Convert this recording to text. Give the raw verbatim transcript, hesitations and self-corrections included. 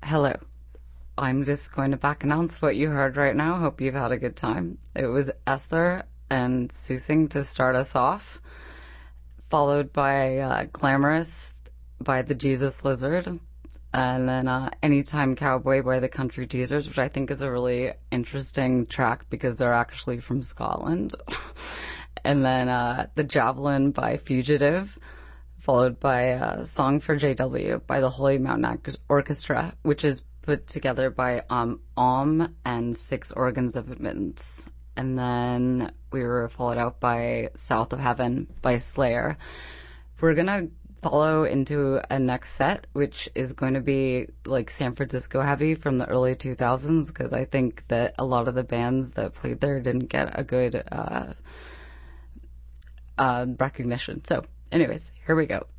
Hello. I'm just going to back announce what you heard right now. Hope you've had a good time. It was Esther and Susing to start us off, followed by uh, Glamorous by the Jesus Lizard, and then uh, Anytime Cowboy by the Country Teasers, which I think is a really interesting track because they're actually from Scotland. And then uh, The Javelin by Fugitive, followed by a Song for J W by the Holy Mountain Orchestra, which is put together by um, Om and Six Organs of Admittance. And then we were followed out by South of Heaven by Slayer. We're going to follow into a next set, which is going to be like San Francisco heavy from the early two thousands, because I think that a lot of the bands that played there didn't get a good uh, uh, recognition. So anyways, here we go.